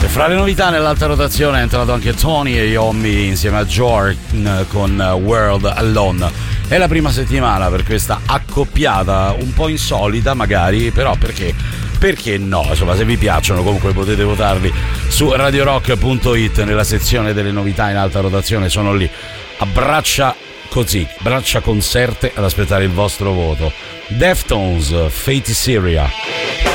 Fra le novità nell'alta rotazione è entrato anche Tony Iommi insieme a Jordan con World Alone. È la prima settimana per questa accoppiata un po' insolita magari, però perché no? Insomma, se vi piacciono comunque potete votarli su radiorock.it nella sezione delle novità in alta rotazione, sono lì a braccia conserte ad aspettare il vostro voto. Deftones, Fate Syria.